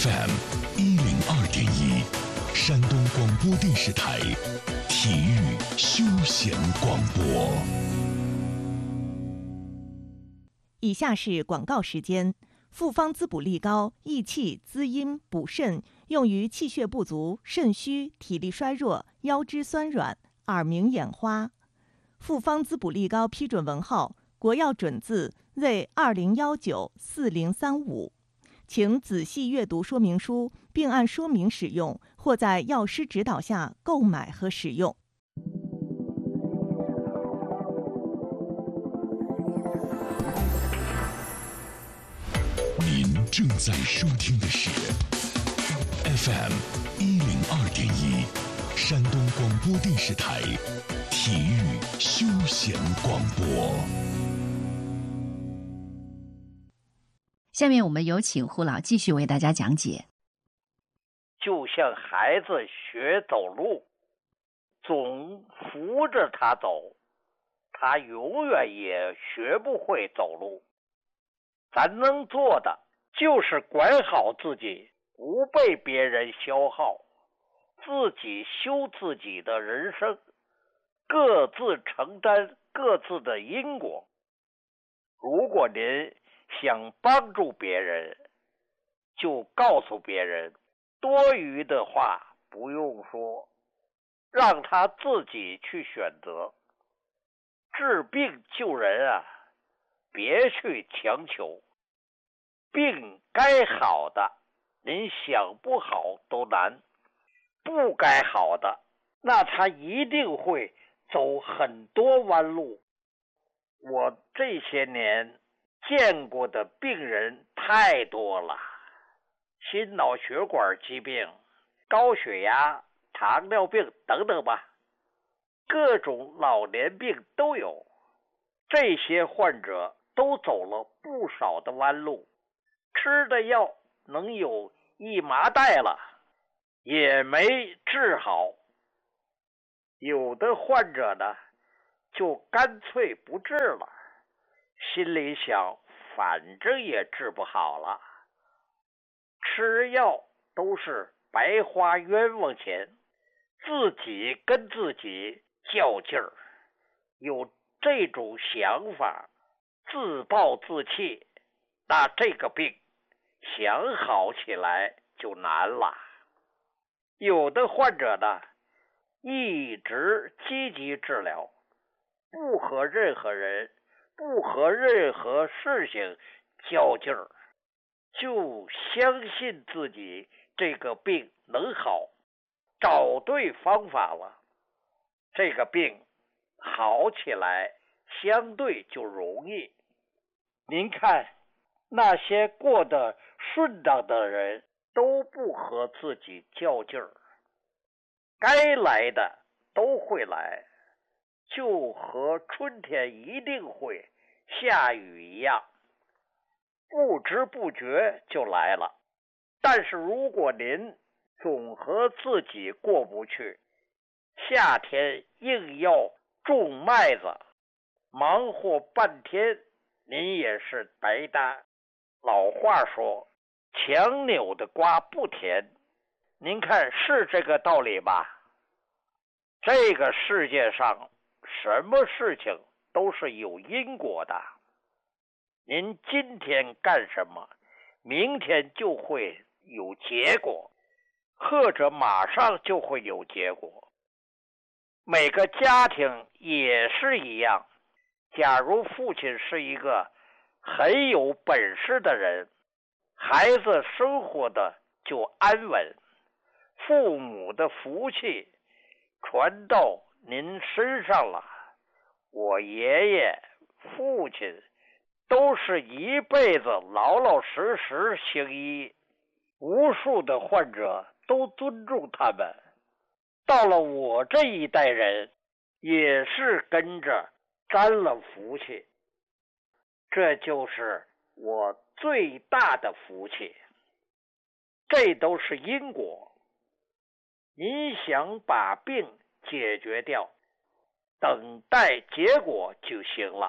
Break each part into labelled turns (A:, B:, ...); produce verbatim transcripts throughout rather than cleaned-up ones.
A: F M 一零二点一，山东广播电视台体育休闲广播。
B: 以下是广告时间。复方滋补力高，益气滋阴补肾，用于气血不足、肾虚、体力衰弱、腰肢酸软、耳鸣眼花。复方滋补力高批准文号国药准字 Z 二零一九四零三五，请仔细阅读说明书，并按说明使用，或在药师指导下购买和使用。
A: 您正在收听的是 F M 一零二点一，山东广播电视台体育休闲广播。
C: 下面我们有请胡老继续为大家讲解。
D: 就像孩子学走路，总扶着他走，他永远也学不会走路。咱能做的就是管好自己，不被别人消耗，自己修自己的人生，各自承担各自的因果。如果您想帮助别人，就告诉别人，多余的话不用说，让他自己去选择。治病救人啊，别去强求。病该好的，您想不好都难；不该好的，那他一定会走很多弯路。我这些年见过的病人太多了，心脑血管疾病、高血压、糖尿病等等吧，各种老年病都有。这些患者都走了不少的弯路，吃的药能有一麻袋了，也没治好。有的患者呢，就干脆不治了，心里想，反正也治不好了，吃药都是白花冤枉钱，自己跟自己较劲儿，有这种想法，自暴自弃，那这个病想好起来就难了。有的患者呢，一直积极治疗，不和任何人，不和任何事情较劲儿，就相信自己这个病能好，找对方法了，这个病好起来相对就容易。您看，那些过得顺当的人都不和自己较劲儿，该来的都会来，就和春天一定会下雨一样，不知不觉就来了。但是如果您总和自己过不去，夏天硬要种麦子，忙活半天，您也是白搭。老话说，强扭的瓜不甜，您看是这个道理吧？这个世界上什么事情都是有因果的，您今天干什么，明天就会有结果，或者马上就会有结果。每个家庭也是一样，假如父亲是一个很有本事的人，孩子生活的就安稳，父母的福气传到您身上了。我爷爷、父亲都是一辈子老老实实行医，无数的患者都尊重他们。到了我这一代人，也是跟着沾了福气，这就是我最大的福气。这都是因果，您想把病解决掉，等待结果就行了。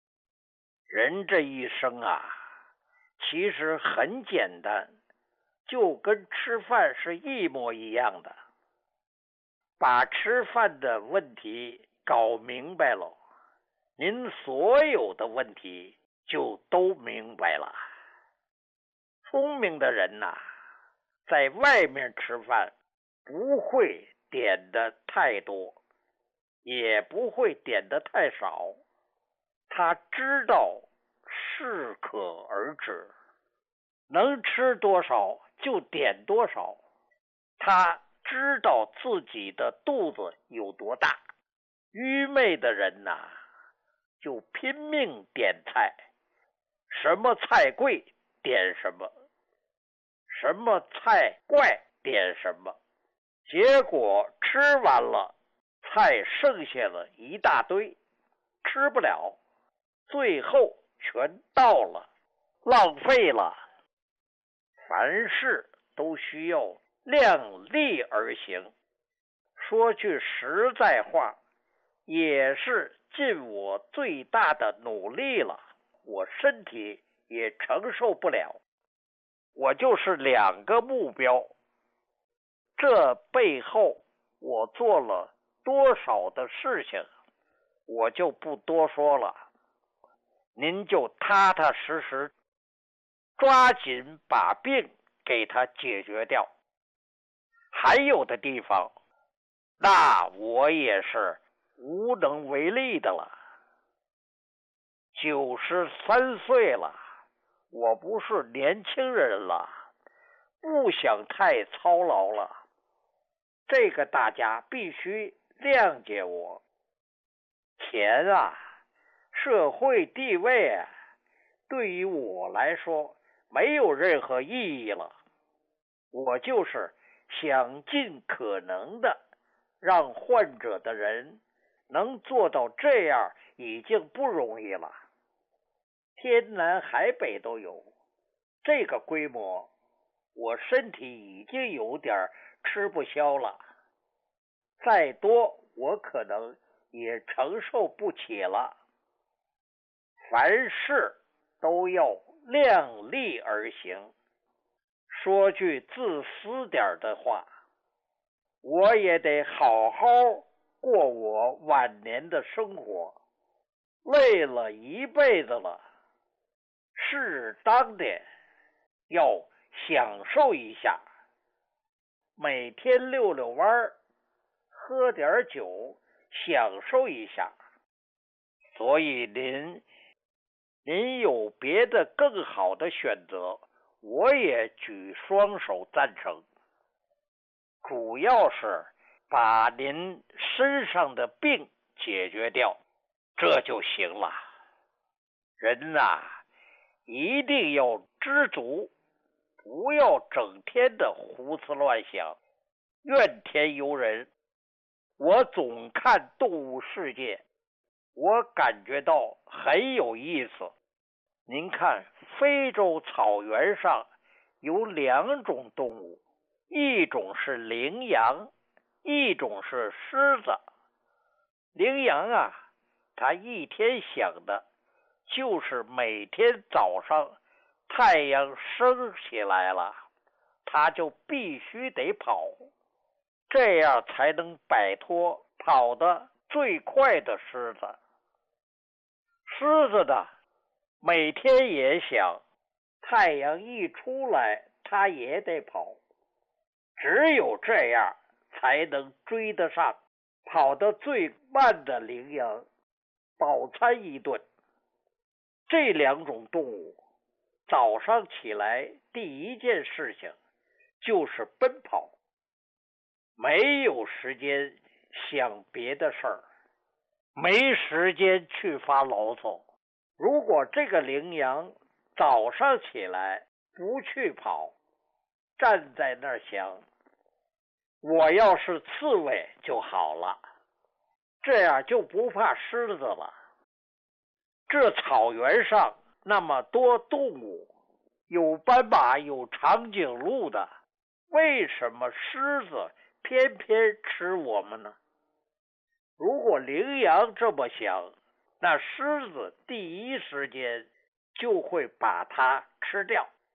D: 人这一生啊，其实很简单， 就跟吃饭是一模一样的。把吃饭的问题搞明白了，您所有的问题就都明白了。聪明的人呐、啊，在外面吃饭不会点的太多，也不会点的太少，他知道适可而止，能吃多少就点多少，他知道自己的肚子有多大。愚昧的人呐、啊，就拼命点菜，什么菜贵点什么，什么菜怪点什么，结果吃完了，菜剩下了一大堆，吃不了，最后全倒了，浪费了。凡事都需要量力而行，说句实在话，也是尽我最大的努力了，我身体也承受不了。我就是两个目标，这背后我做了多少的事情，我就不多说了，您就踏踏实实抓紧把病给它解决掉。还有的地方，那我也是无能为力的了。九十三岁了，我不是年轻人了，不想太操劳了。这个大家必须谅解我。钱啊，社会地位啊，对于我来说没有任何意义了。我就是想尽可能的让患者的人能做到这样，已经不容易了。天南海北都有，这个规模，我身体已经有点吃不消了，再多我可能也承受不起了。凡事都要量力而行。说句自私点的话，我也得好好过我晚年的生活，累了一辈子了，适当的要享受一下，每天溜溜弯，喝点酒，享受一下。所以您您有别的更好的选择，我也举双手赞成。主要是把您身上的病解决掉，这就行了。人啊，一定要知足，不要整天的胡思乱想，怨天尤人。我总看动物世界，我感觉到很有意思。您看，非洲草原上有两种动物，一种是羚羊，一种是狮子。羚羊啊，它一天想的就是每天早上太阳升起来了，它就必须得跑，这样才能摆脱跑得最快的狮子。狮子呢，每天也想太阳一出来它也得跑，只有这样才能追得上跑得最慢的羚羊，饱餐一顿。这两种动物早上起来第一件事情就是奔跑，没有时间想别的事儿，没时间去发牢骚。如果这个羚羊早上起来不去跑，站在那儿想，我要是刺猬就好了，这样就不怕狮子了。这草原上那么多动物，有斑马，有长颈鹿的，为什么狮子偏偏吃我们呢？如果羚羊这么想，那狮子第一时间就会把它吃掉。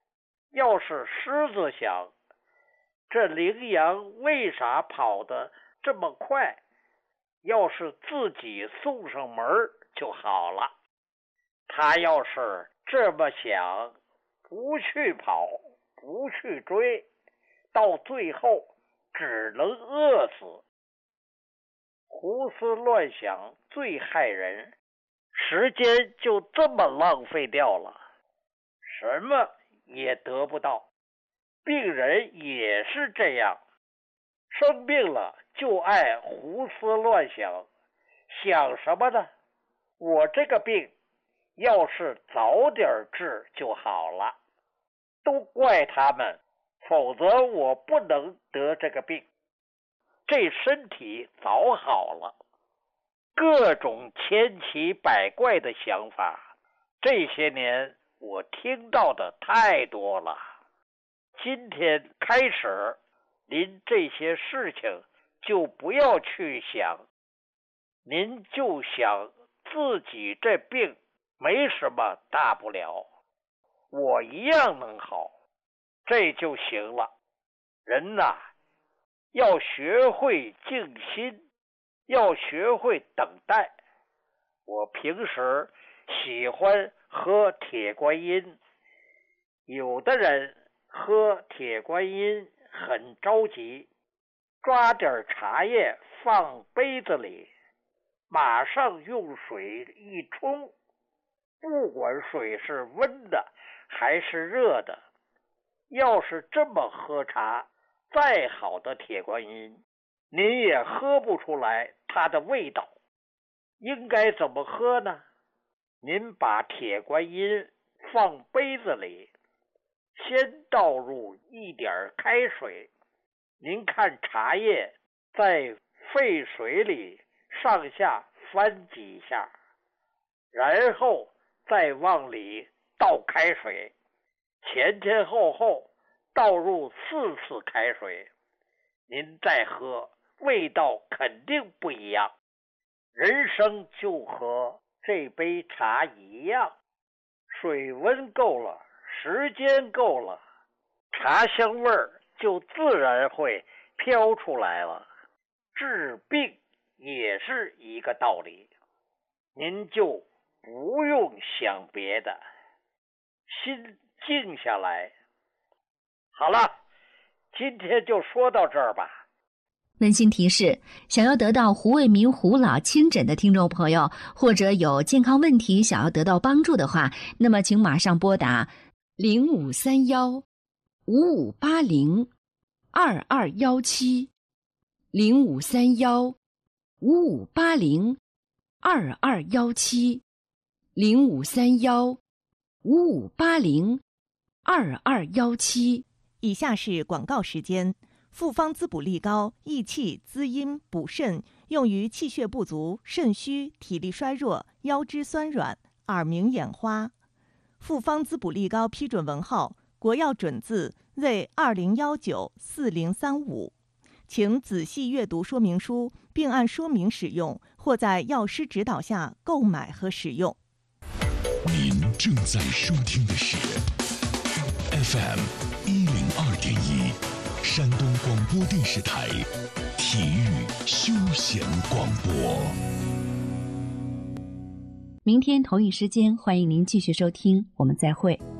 D: 要是狮子想，这羚羊为啥跑得这么快？要是自己送上门就好了。他要是这么想，不去跑，不去追，到最后只能饿死。胡思乱想最害人，时间就这么浪费掉了，什么也得不到。病人也是这样，生病了就爱胡思乱想，想什么呢？我这个病要是早点治就好了，都怪他们，否则我不能得这个病。这身体早好了，各种千奇百怪的想法，这些年我听到的太多了。今天开始，您这些事情就不要去想，您就想自己这病没什么大不了，我一样能好，这就行了。人呐，要学会静心，要学会等待。我平时喜欢喝铁观音，有的人喝铁观音很着急，抓点茶叶放杯子里，马上用水一冲，不管水是温的还是热的，要是这么喝茶，再好的铁观音，您也喝不出来它的味道。应该怎么喝呢？您把铁观音放杯子里，先倒入一点开水，您看茶叶在沸水里上下翻几下，然后再往里倒开水，前前后后倒入四次开水，您再喝，味道肯定不一样。人生就和这杯茶一样，水温够了，时间够了，茶香味儿就自然会飘出来了。治病也是一个道理，您就不用想别的，心静下来。好了，今天就说到这儿吧。
C: 温馨提示：想要得到胡卫民胡老亲诊的听众朋友，或者有健康问题想要得到帮助的话，那么请马上拨打零五三幺五五八零二二幺七零五三幺五五八零二二幺七零五三幺五五八零二二幺七。
B: 以下是广告时间。复方滋补力高，益气滋阴补肾，用于气血不足、肾虚、体力衰弱、腰肢酸软、耳鸣眼花。复方滋补力高批准文号：国药准字 Z 二零一九四零三五。请仔细阅读说明书，并按说明使用，或在药师指导下购买和使用。
A: 您正在收听的是 F M 一零二点一。山东广播电视台体育休闲广播。
C: 明天同一时间，欢迎您继续收听，我们再会。